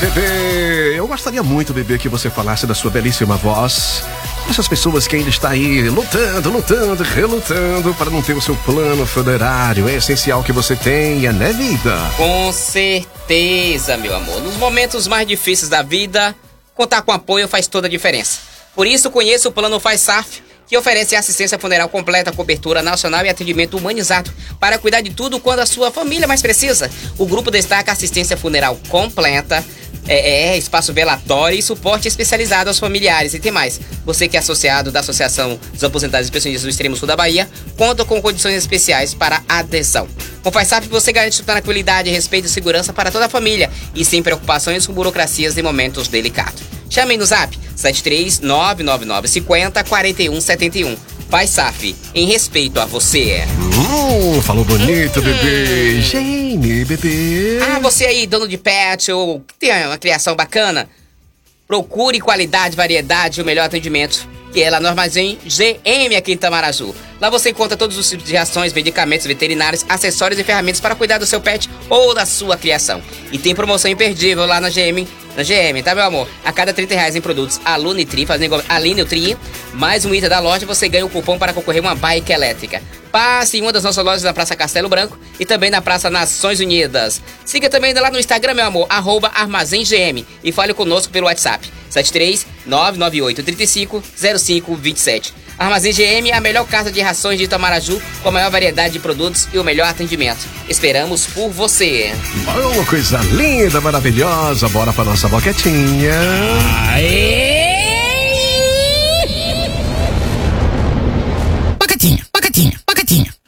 bebê. Eu gostaria muito, bebê, que você falasse da sua belíssima voz. Essas pessoas que ainda estão aí relutando para não ter o seu plano funerário. É essencial que você tenha, né, vida? Com certeza, meu amor. Nos momentos mais difíceis da vida, contar com apoio faz toda a diferença. Por isso, conheça o Plano FASAF, que oferece assistência funeral completa, cobertura nacional e atendimento humanizado para cuidar de tudo quando a sua família mais precisa. O grupo destaca assistência funeral completa, espaço velatório e suporte especializado aos familiares. E tem mais, você que é associado da Associação dos Aposentados e Pensionistas do Extremo Sul da Bahia, conta com condições especiais para adesão. Com o FASAF você garante tranquilidade, respeito e segurança para toda a família e sem preocupações com burocracias em momentos delicados. Chame no zap 73999504171. FASAF, em respeito a você. Falou bonito, bebê. Gene, bebê. Você aí, dono de pet ou que tem uma criação bacana, procure qualidade, variedade e o melhor atendimento, que é lá no Armazém GM aqui em Itamaraju. Lá você encontra todos os tipos de rações, medicamentos veterinários, acessórios e ferramentas para cuidar do seu pet ou da sua criação. E tem promoção imperdível lá na GM, tá, meu amor? A cada R$30 em produtos Alunitri, Alinutri, mais um item da loja, você ganha um cupom para concorrer a uma bike elétrica. Passe em uma das nossas lojas na Praça Castelo Branco e também na Praça Nações Unidas. Siga também lá no Instagram, meu amor, @ArmazémGM, e fale conosco pelo WhatsApp 73998350527. Armazém GM é a melhor casa de rações de Itamaraju, com a maior variedade de produtos e o melhor atendimento. Esperamos por você. Uma coisa linda, maravilhosa. Bora pra nossa boquetinha. Boquetinha.